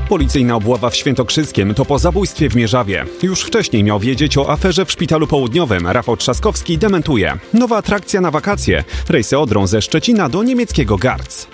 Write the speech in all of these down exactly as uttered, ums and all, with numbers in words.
Policyjna obława w Świętokrzyskiem to po zabójstwie w Mierzawie. Już wcześniej miał wiedzieć o aferze w Szpitalu Południowym. Rafał Trzaskowski dementuje. Nowa atrakcja na wakacje. Rejsy Odrą ze Szczecina do niemieckiego Garz.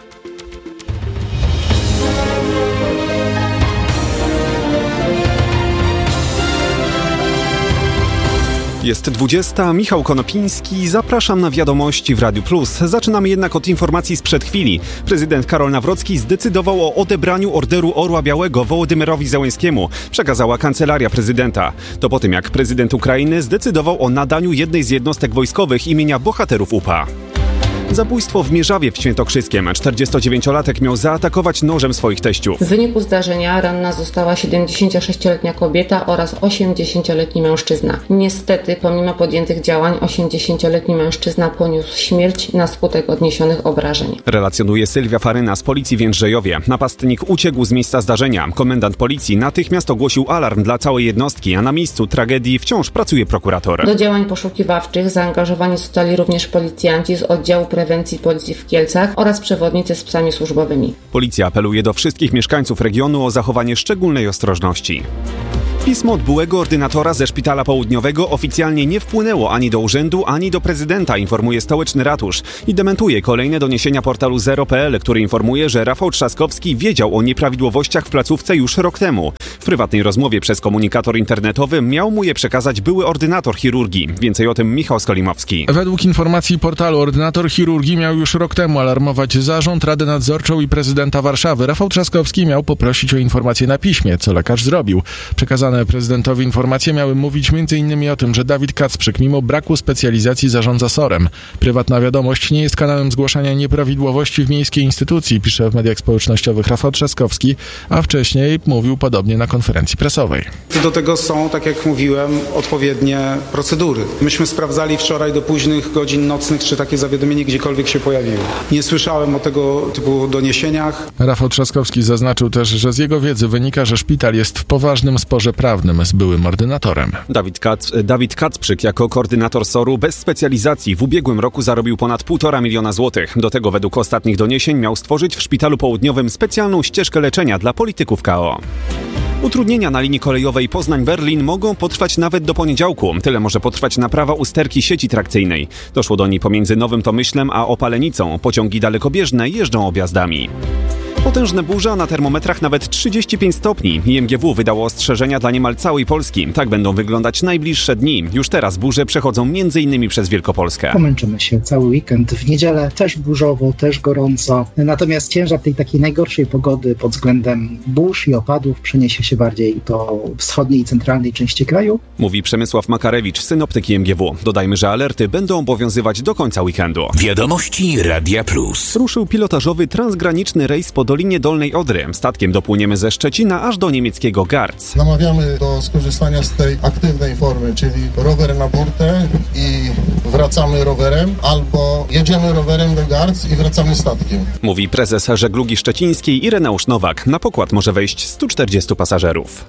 Jest dwudziesta, Michał Konopiński, zapraszam na wiadomości w Radiu Plus. Zaczynamy jednak od informacji sprzed chwili. Prezydent Karol Nawrocki zdecydował o odebraniu Orderu Orła Białego Wołodymyrowi Zełenskiemu, przekazała Kancelaria Prezydenta. To po tym, jak prezydent Ukrainy zdecydował o nadaniu jednej z jednostek wojskowych imienia bohaterów U P A. Zabójstwo w Mierzawie w Świętokrzyskiem. czterdziestodziewięciolatek miał zaatakować nożem swoich teściów. W wyniku zdarzenia ranna została siedemdziesięciosześcioletnia kobieta oraz osiemdziesięcioletni mężczyzna. Niestety, pomimo podjętych działań, osiemdziesięcioletni mężczyzna poniósł śmierć na skutek odniesionych obrażeń. Relacjonuje Sylwia Faryna z policji w Jędrzejowie. Napastnik uciekł z miejsca zdarzenia. Komendant policji natychmiast ogłosił alarm dla całej jednostki, a na miejscu tragedii wciąż pracuje prokurator. Do działań poszukiwawczych zaangażowani zostali również policjanci z oddziału prewencji policji w Kielcach oraz przewodnicy z psami służbowymi. Policja apeluje do wszystkich mieszkańców regionu o zachowanie szczególnej ostrożności. Pismo od byłego ordynatora ze Szpitala Południowego oficjalnie nie wpłynęło ani do urzędu, ani do prezydenta, informuje stołeczny ratusz i dementuje kolejne doniesienia portalu zero kropka p l, który informuje, że Rafał Trzaskowski wiedział o nieprawidłowościach w placówce już rok temu. W prywatnej rozmowie przez komunikator internetowy miał mu je przekazać były ordynator chirurgii. Więcej o tym Michał Skolimowski. Według informacji portalu ordynator chirurgii miał już rok temu alarmować zarząd, Radę Nadzorczą i prezydenta Warszawy. Rafał Trzaskowski miał poprosić o informację na piśmie, co lekarz zrobił. Przekazane prezydentowi informacje miały mówić między innymi o tym, że Dawid Kacprzyk mimo braku specjalizacji zarządza sorem. Prywatna wiadomość nie jest kanałem zgłaszania nieprawidłowości w miejskiej instytucji, pisze w mediach społecznościowych Rafał Trzaskowski, a wcześniej mówił podobnie na konferencji prasowej. Do tego są, tak jak mówiłem, odpowiednie procedury. Myśmy sprawdzali wczoraj do późnych godzin nocnych, czy takie zawiadomienie gdziekolwiek się pojawiło. Nie słyszałem o tego typu doniesieniach. Rafał Trzaskowski zaznaczył też, że z jego wiedzy wynika, że szpital jest w poważnym sporze prawnym z byłym ordynatorem. Dawid, Kac, Dawid Kacprzyk jako koordynator soru bez specjalizacji w ubiegłym roku zarobił ponad półtora miliona złotych. Do tego według ostatnich doniesień miał stworzyć w Szpitalu Południowym specjalną ścieżkę leczenia dla polityków K O. Utrudnienia na linii kolejowej Poznań-Berlin mogą potrwać nawet do poniedziałku. Tyle może potrwać naprawa usterki sieci trakcyjnej. Doszło do niej pomiędzy Nowym Tomyślem a Opalenicą. Pociągi dalekobieżne jeżdżą objazdami. Potężne burze, na termometrach nawet trzydzieści pięć stopni. I M G W wydało ostrzeżenia dla niemal całej Polski. Tak będą wyglądać najbliższe dni. Już teraz burze przechodzą między innymi przez Wielkopolskę. Pomęczymy się cały weekend. W niedzielę też burzowo, też gorąco. Natomiast ciężar tej takiej najgorszej pogody pod względem burz i opadów przeniesie się bardziej do wschodniej i centralnej części kraju. Mówi Przemysław Makarewicz, synoptyk M G W. Dodajmy, że alerty będą obowiązywać do końca weekendu. Wiadomości Radia Plus. Ruszył pilotażowy transgraniczny rejs po Dolinie Dolnej Odry. Statkiem dopłyniemy ze Szczecina aż do niemieckiego Garz. Namawiamy do skorzystania z tej aktywnej formy, czyli rower na burtę i wracamy rowerem, albo jedziemy rowerem do Garz i wracamy statkiem. Mówi prezes Żeglugi Szczecińskiej Ireneusz Nowak. Na pokład może wejść stu czterdziestu pasażerów.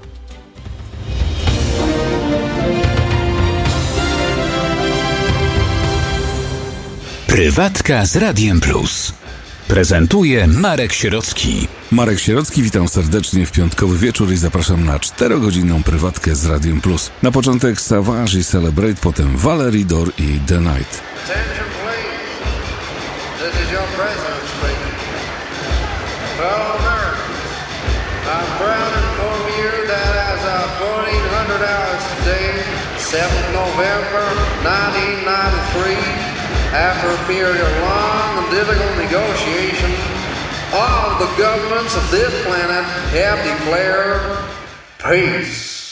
Prywatka z Radiem Plus. Prezentuje Marek Sierocki. Marek Sierocki, witam serdecznie w piątkowy wieczór i zapraszam na czterogodzinną prywatkę z Radiem Plus. Na początek Savage i Celebrate, potem Valerie Dor i The Night. Attention please. This is your president speaking. Fellow Americans, I'm proud to inform you that as of fourteen hundred hours today, seventh of November nineteen ninety-three, after a period of long and difficult negotiation, all of the governments of this planet have declared peace.